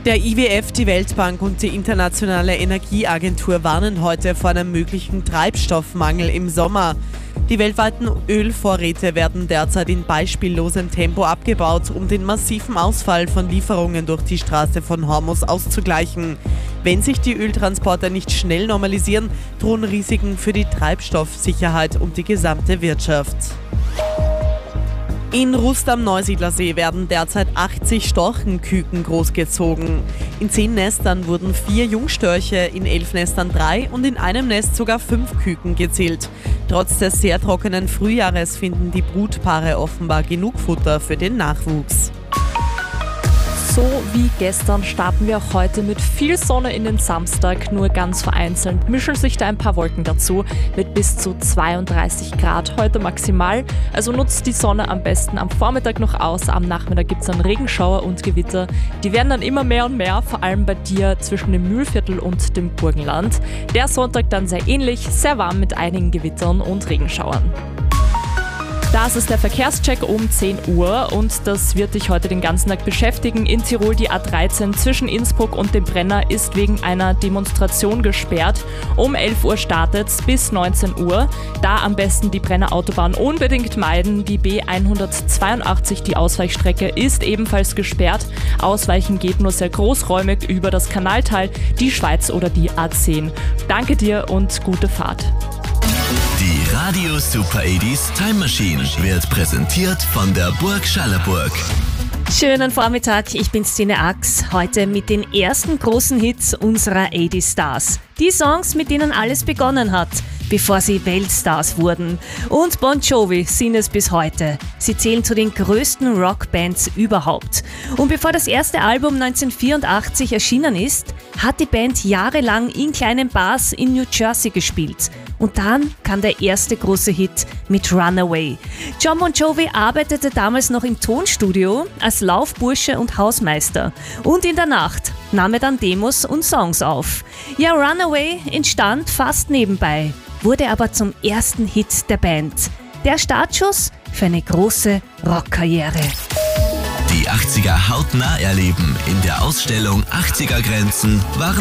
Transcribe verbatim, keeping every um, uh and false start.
Der I W F, die Weltbank und die Internationale Energieagentur warnen heute vor einem möglichen Treibstoffmangel im Sommer. Die weltweiten Ölvorräte werden derzeit in beispiellosem Tempo abgebaut, um den massiven Ausfall von Lieferungen durch die Straße von Hormuz auszugleichen. Wenn sich die Öltransporte nicht schnell normalisieren, drohen Risiken für die Treibstoffsicherheit und die gesamte Wirtschaft. In Rust am Neusiedlersee werden derzeit achtzig Storchenküken großgezogen. In zehn Nestern wurden vier Jungstörche, in elf Nestern drei und in einem Nest sogar fünf Küken gezählt. Trotz des sehr trockenen Frühjahres finden die Brutpaare offenbar genug Futter für den Nachwuchs. So wie gestern starten wir auch heute mit viel Sonne in den Samstag, nur ganz vereinzelt mischen sich da ein paar Wolken dazu mit bis zu zweiunddreißig Grad heute maximal. Also nutzt die Sonne am besten am Vormittag noch aus, am Nachmittag gibt es dann Regenschauer und Gewitter. Die werden dann immer mehr und mehr, vor allem bei dir zwischen dem Mühlviertel und dem Burgenland. Der Sonntag dann sehr ähnlich, sehr warm mit einigen Gewittern und Regenschauern. Das ist der Verkehrscheck um zehn Uhr und das wird dich heute den ganzen Tag beschäftigen. In Tirol die A dreizehn zwischen Innsbruck und dem Brenner ist wegen einer Demonstration gesperrt. Um elf Uhr startet es bis neunzehn Uhr. Da am besten die Brenner Autobahn unbedingt meiden. Die B hundertzweiundachtzig, die Ausweichstrecke, ist ebenfalls gesperrt. Ausweichen geht nur sehr großräumig über das Kanaltal, die Schweiz oder die A zehn. Danke dir und gute Fahrt. Die Radio Super achtziger Time Machine wird präsentiert von der Burg Schallerburg. Schönen Vormittag, ich bin Stine Ax, heute mit den ersten großen Hits unserer achtziger Stars. Die Songs, mit denen alles begonnen hat, bevor sie Weltstars wurden. Und Bon Jovi sind es bis heute. Sie zählen zu den größten Rockbands überhaupt. Und bevor das erste Album neunzehnhundertvierundachtzig erschienen ist, hat die Band jahrelang in kleinen Bars in New Jersey gespielt. Und dann kam der erste große Hit mit Runaway. John Bon Jovi arbeitete damals noch im Tonstudio als Laufbursche und Hausmeister. Und in der Nacht nahm er dann Demos und Songs auf. Ja, Runaway entstand fast nebenbei, wurde aber zum ersten Hit der Band. Der Startschuss für eine große Rockkarriere. Die achtziger hautnah erleben in der Ausstellung achtziger Grenzen waren